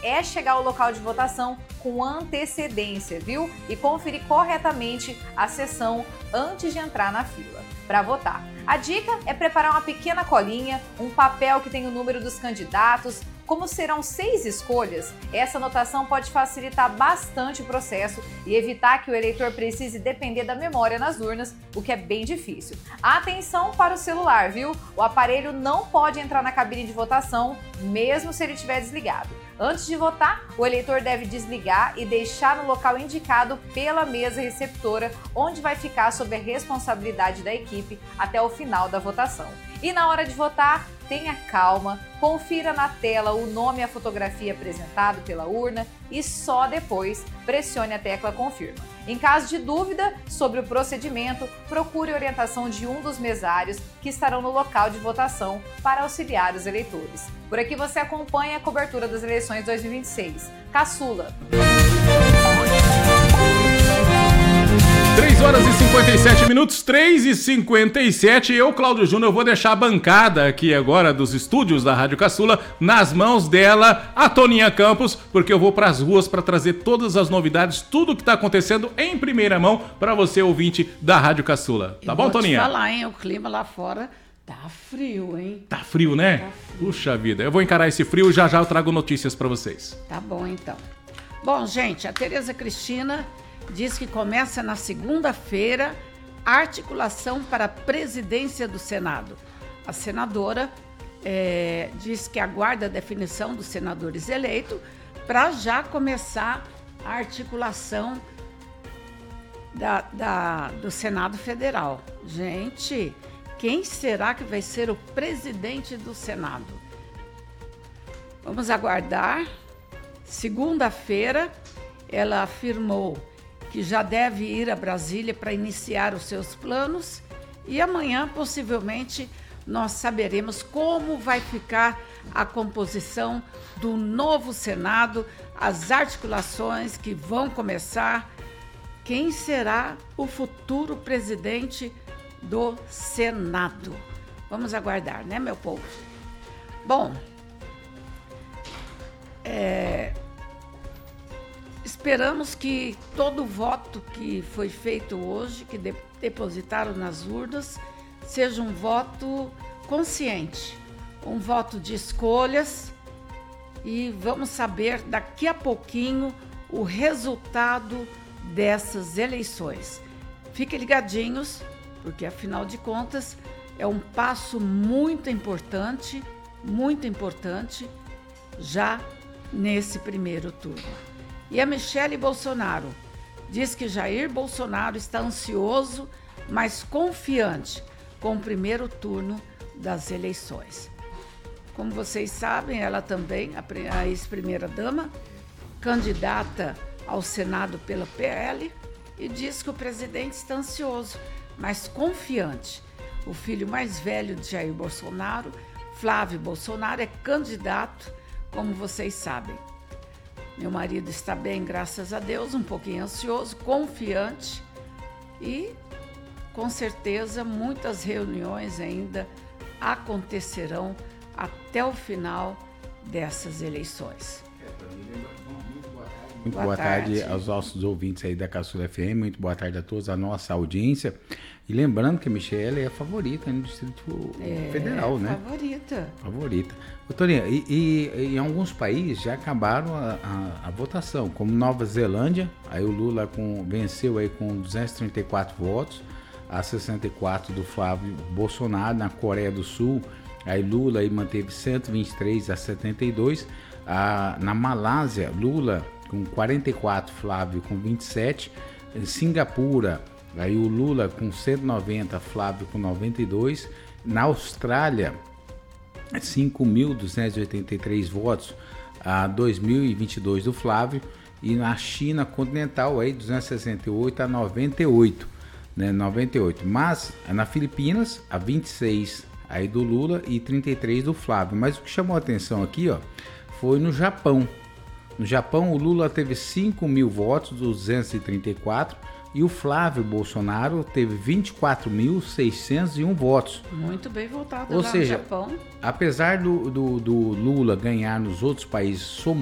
é chegar ao local de votação com antecedência, viu? E conferir corretamente a sessão antes de entrar na fila para votar. A dica é preparar uma pequena colinha, um papel que tem o número dos candidatos. Como serão 6 escolhas, essa anotação pode facilitar bastante o processo e evitar que o eleitor precise depender da memória nas urnas, o que é bem difícil. Atenção para o celular, viu? O aparelho não pode entrar na cabine de votação, mesmo se ele estiver desligado. Antes de votar, o eleitor deve desligar e deixar no local indicado pela mesa receptora, onde vai ficar sob a responsabilidade da equipe até o final da votação. E na hora de votar, tenha calma, confira na tela o nome e a fotografia apresentado pela urna e só depois pressione a tecla confirma. Em caso de dúvida sobre o procedimento, procure a orientação de um dos mesários que estarão no local de votação para auxiliar os eleitores. Por aqui você acompanha a cobertura das eleições 2026. Caçula. 3 horas e 57 minutos, 3h57. Eu, Cláudio Júnior, vou deixar a bancada aqui agora dos estúdios da Rádio Caçula nas mãos dela, a Toninha Campos, porque eu vou para as ruas para trazer todas as novidades, tudo que está acontecendo em primeira mão para você, ouvinte da Rádio Caçula. Tá bom, Toninha? Vou te falar, hein? O clima lá fora tá frio, hein? Tá frio, né? Tá frio. Puxa vida, eu vou encarar esse frio e já eu trago notícias para vocês. Tá bom, então. Bom, gente, a Tereza Cristina diz que começa na segunda-feira a articulação para a presidência do Senado. A senadora diz que aguarda a definição dos senadores eleitos para já começar a articulação do Senado Federal. Gente, quem será que vai ser o presidente do Senado? Vamos aguardar. Segunda-feira, ela afirmou que já deve ir a Brasília para iniciar os seus planos e amanhã, possivelmente, nós saberemos como vai ficar a composição do novo Senado, as articulações que vão começar, quem será o futuro presidente do Senado. Vamos aguardar, né, meu povo? Bom, esperamos que todo voto que foi feito hoje, que depositaram nas urnas, seja um voto consciente, um voto de escolhas, e vamos saber daqui a pouquinho o resultado dessas eleições. Fiquem ligadinhos, porque afinal de contas é um passo muito importante já nesse primeiro turno. E a Michele Bolsonaro diz que Jair Bolsonaro está ansioso, mas confiante com o primeiro turno das eleições. Como vocês sabem, ela também, a ex-primeira-dama, candidata ao Senado pela PL, e diz que o presidente está ansioso, mas confiante. O filho mais velho de Jair Bolsonaro, Flávio Bolsonaro, é candidato, como vocês sabem. Meu marido está bem, graças a Deus, um pouquinho ansioso, confiante e, com certeza, muitas reuniões ainda acontecerão até o final dessas eleições. Muito boa tarde aos nossos ouvintes aí da Caçula FM, muito boa tarde a todos, a nossa audiência. E lembrando que a Michele é a favorita no Distrito Federal, né? Favorita. Toninha, e em alguns países já acabaram a votação, como Nova Zelândia, aí o Lula venceu aí com 234 votos, a 64 do Flávio Bolsonaro. Na Coreia do Sul, aí Lula aí manteve 123 a 72, na Malásia, Lula com 44, Flávio com 27, em Singapura, aí o Lula com 190, Flávio com 92, na Austrália, 5.283 votos a 2022 do Flávio, e na China continental aí 268 a 98, né, 98. Mas na Filipinas, a 26 aí do Lula e 33 do Flávio. Mas o que chamou a atenção aqui, ó, foi no Japão. No Japão, o Lula teve 5.000 votos, 234, e o Flávio Bolsonaro teve 24.601 votos. Muito bem votado Ou lá seja, no Japão. Apesar do Lula ganhar nos outros países,